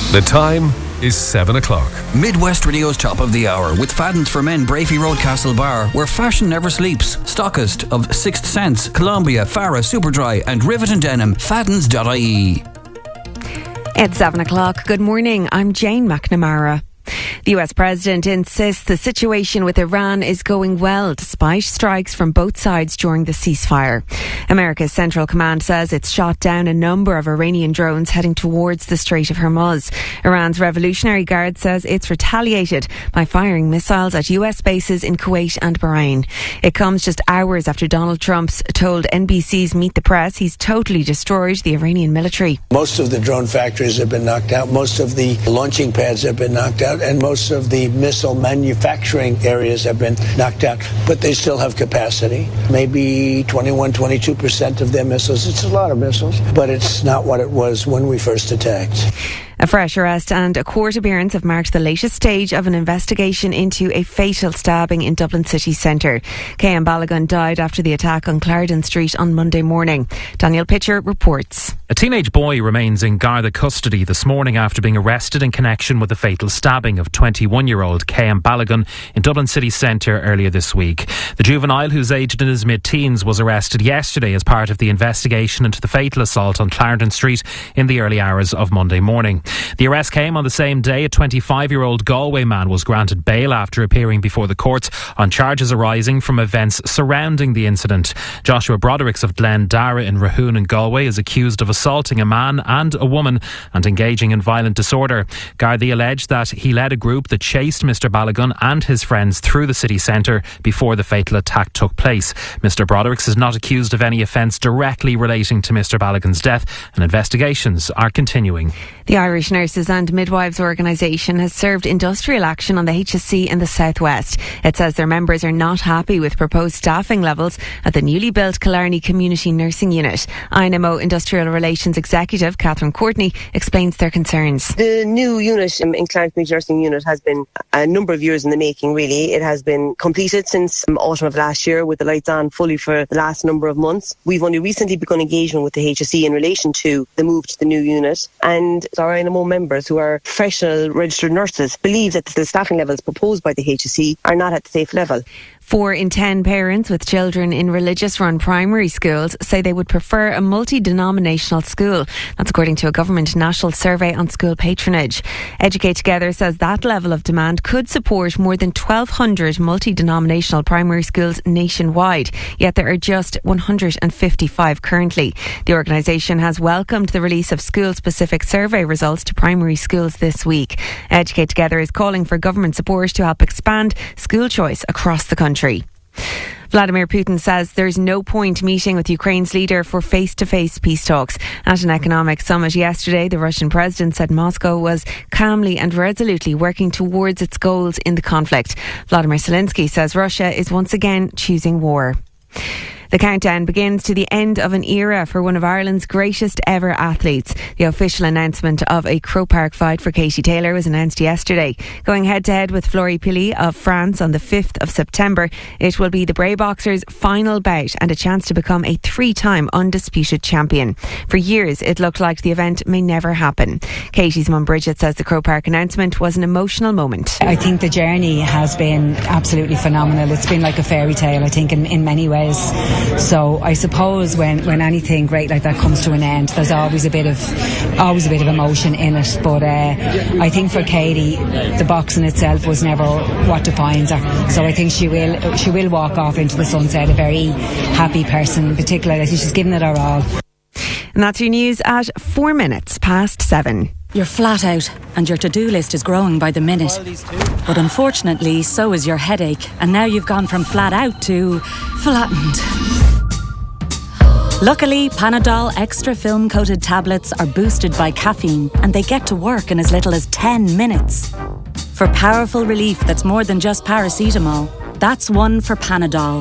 The time is 7 o'clock. Midwest Radio's top of the hour with Fadden's for Men, Brafey Road, Castlebar, where fashion never sleeps. Stockist of Sixth Sense, Columbia, Farah, Superdry and Rivet and Denim. Faddens.ie. It's 7 o'clock. Good morning. I'm Jane McNamara. The US President insists the situation with Iran is going well despite strikes from both sides during the ceasefire. America's Central Command says it's shot down a number of Iranian drones heading towards the Strait of Hormuz. Iran's Revolutionary Guard says it's retaliated by firing missiles at US bases in Kuwait and Bahrain. It comes just hours after Donald Trump told NBC's Meet the Press he's totally destroyed the Iranian military. Most of the drone factories have been knocked out. Most of the launching pads have been knocked out. And most of the missile manufacturing areas have been knocked out, but they still have capacity. Maybe 22% of their missiles. It's a lot of missiles, but it's not what it was when we first attacked. A fresh arrest and a court appearance have marked the latest stage of an investigation into a fatal stabbing in Dublin city centre. Cian Balogun died after the attack on Clarendon Street on Monday morning. Daniel Pitcher reports. A teenage boy remains in Garda custody this morning after being arrested in connection with the fatal stabbing of 21-year-old Cian Balogun in Dublin city centre earlier this week. The juvenile, who's aged in his mid-teens, was arrested yesterday as part of the investigation into the fatal assault on Clarendon Street in the early hours of Monday morning. The arrest came on the same day a 25-year-old Galway man was granted bail after appearing before the courts on charges arising from events surrounding the incident. Joshua Brodericks of Glen Dara in Rahoon in Galway is accused of assaulting a man and a woman and engaging in violent disorder. Gardaí alleged that he led a group that chased Mr Balogun and his friends through the city centre before the fatal attack took place. Mr Brodericks is not accused of any offence directly relating to Mr Balogun's death, and investigations are continuing. The Irish Nurses and Midwives organisation has served industrial action on the HSC in the southwest. It says their members are not happy with proposed staffing levels at the newly built Killarney Community Nursing Unit. INMO Industrial Relations Executive Catherine Courtney explains their concerns. The new unit in Killarney Community Nursing Unit has been a number of years in the making, really. It has been completed since autumn of last year with the lights on fully for the last number of months. We've only recently begun engagement with the HSC in relation to the move to the new unit, and our INMO members, who are professional registered nurses, believe that the staffing levels proposed by the HSC are not at the safe level. 4 in 10 parents with children in religious-run primary schools say they would prefer a multi-denominational school. That's according to a government national survey on school patronage. Educate Together says that level of demand could support more than 1,200 multi-denominational primary schools nationwide, yet there are just 155 currently. The organisation has welcomed the release of school-specific survey results to primary schools this week. Educate Together is calling for government support to help expand school choice across the country. Vladimir Putin says there's no point meeting with Ukraine's leader for face-to-face peace talks. At an economic summit yesterday, the Russian president said Moscow was calmly and resolutely working towards its goals in the conflict. Vladimir Zelensky says Russia is once again choosing war. The countdown begins to the end of an era for one of Ireland's greatest ever athletes. The official announcement of a Croke Park fight for Katie Taylor was announced yesterday. Going head-to-head with Florie Pili of France on the 5th of September, it will be the Bray Boxers' final bout and a chance to become a 3-time undisputed champion. For years, it looked like the event may never happen. Katie's mum Bridget says the Croke Park announcement was an emotional moment. I think the journey has been absolutely phenomenal. It's been like a fairy tale, I think, in many ways. So I suppose when anything great like that comes to an end, there's always a bit of emotion in it. But I think for Katie, the boxing itself was never what defines her. So I think she will walk off into the sunset a very happy person. Particularly, I think she's given it her all. And that's your news at 4 minutes past 7. You're flat out and your to-do list is growing by the minute. But unfortunately, so is your headache. And now you've gone from flat out to flattened. Luckily, Panadol Extra Film-Coated tablets are boosted by caffeine and they get to work in as little as 10 minutes. For powerful relief that's more than just paracetamol, that's one for Panadol.